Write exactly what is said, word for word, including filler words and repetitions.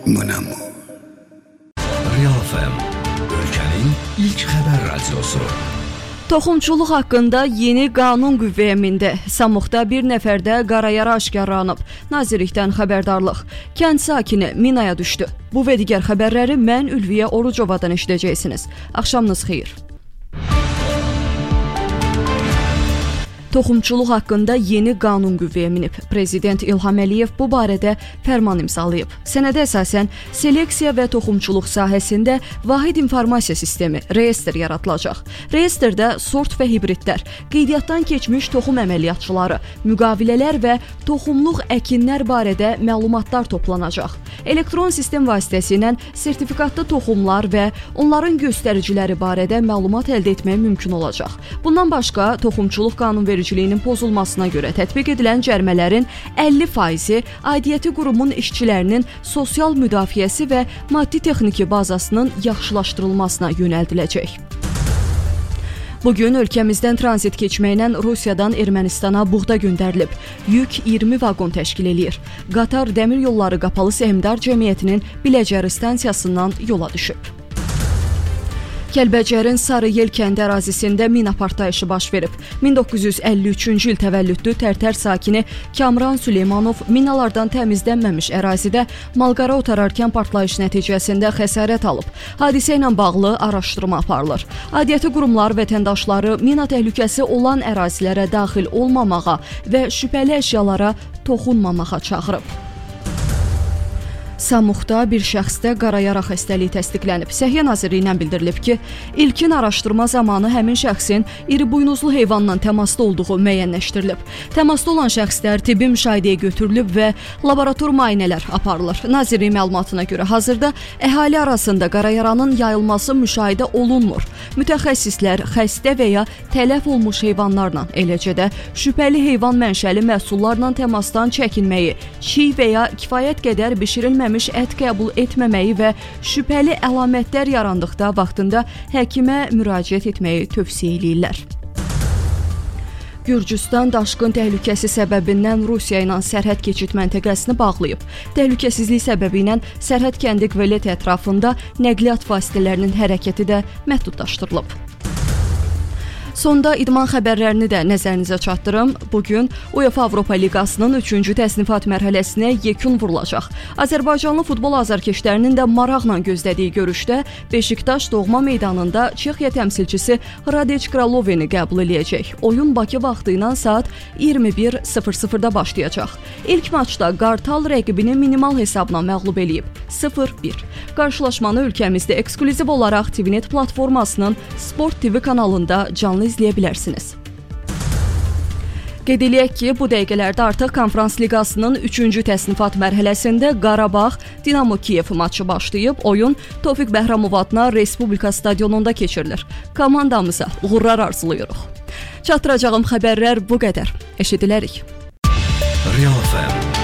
Mon amour. Real F M, ölkənin ilk xəbər radiosu. Toxumçuluq haqqında yeni qanun qüvvəyə mindi. Samukda bir nəfərdə qarayara aşkarlanıb. Nazirlikdən xəbərdarlıq. Kənd sakini minaya düşdü. Bu və digər xəbərləri mən Ülviyə Orucovadan eşidəcəksiniz. Axşamınız xeyir. Toxumçuluq haqqında yeni qanun qüvvəyə minib. Prezident İlham Əliyev bu barədə fərman imzalayıb. Sənədə əsasən seleksiya və toxumçuluq sahəsində vahid informasiya sistemi, reyestr yaradılacaq. Reyestrdə sort və hibridlər, qeydiyyatdan keçmiş toxum əməliyyatçıları, müqavilələr və toxumluq əkinlər barədə məlumatlar toplanacaq. Elektron sistem vasitəsilə sertifikatlı toxumlar və onların göstəriciləri barədə məlumat əldə etmək mümkün olacaq. Bundan başqa, toxumçuluq qanunvericiliyinin pozulmasına görə tətbiq edilən cərimələrin əlli faizi aidiyyəti qurumun işçilərinin sosial müdafiəsi və maddi-texniki bazasının yaxşılaşdırılmasına yönəldiləcək. Bugün ölkəmizdən tranzit keçməklə Rusiyadan Ermənistana buğda göndərilib. Yük iyirmi vaqon təşkil eləyir. Qatar Dəmir Yolları Qapalı Səhmdar Cəmiyyətinin Biləcəri stansiyasından yola düşüb. Kəlbəcərin Sarıyel kəndi ərazisində mina partlayışı baş verib. min doqquz yüz əlli üçüncü il təvəllüdlü Tərtər sakini Kamran Süleymanov minalardan təmizlənməmiş ərazidə malqara otararkən partlayış nəticəsində xəsarət alıb. Hadisə ilə bağlı araşdırma aparılır. Aidiyyəti qurumlar vətəndaşları mina təhlükəsi olan ərazilərə daxil olmamağa və şübhəli əşyalara toxunmamağa çağırıb. Samukda bir şəxsdə qarayara xəstəliyi təsdiqlənib. Səhiyyə Nazirliyindən bildirilib ki, ilkin araşdırma zamanı həmin şəxsin iri buynuzlu heyvanla təmasda olduğu müəyyənləşdirilib. Təmasda olan şəxslər tibbi müşahidəyə götürülüb və laborator müayinələr aparılır. Nazirlik məlumatına görə hazırda əhali arasında qarayaranın yayılması müşahidə olunmur. Mütəxəssislər xəstə və ya tələf olmuş heyvanlarla, eləcə də şübhəli heyvan mənşəli məhsullarla təmasdan çəkinməyi, çiy və ya kifayət qədər bişirilməmiş ət qəbul etməməyi və şübhəli əlamətlər yarandıqda vaxtında həkimə müraciət etməyi tövsiyə edirlər. Gürcüstan daşqın təhlükəsi səbəbindən Rusiya ilə sərhəd keçid məntəqəsini bağlayıb. Təhlükəsizlik səbəbi ilə sərhəd kəndi Kvelet ətrafında nəqliyyat vasitələrinin hərəkəti də məhdudlaşdırılıb. Sonda idman xəbərlərini də nəzərinizə çatdırım. Bugün UEFA Avropa Liqasının üçüncü təsnifat mərhələsinə yekun vurulacaq. Azərbaycanlı futbol azarkeşlərinin də maraqla gözlədiyi görüşdə Beşiktaş doğma meydanında Çexiya təmsilçisi Hradec Kraloveni qəbul eləyəcək. Oyun Bakı vaxtı ilə saat iyirmi bir sıfır sıfırda başlayacaq. İlk maçda Qartal rəqibini minimal hesabla məğlub eləyib sıfır bir. Qarşılaşmanı ölkəmizdə ekskluziv olaraq T V Net platformasının Sport T V kanalında canlı izləyə bilərsiniz. Qeyd eləyək ki, bu dəqiqələrdə artıq Konferans Liqasının üçüncü təsnifat mərhələsində Qarabağ Dinamo Kiyev maçı başlayıb. Oyun Tofiq Bəhramov adına Respublika stadionunda keçirilir. Komandamıza uğurlar arzulayırıq. Çatdıracağım xəbərlər bu qədər. Eşidilərik. Real F M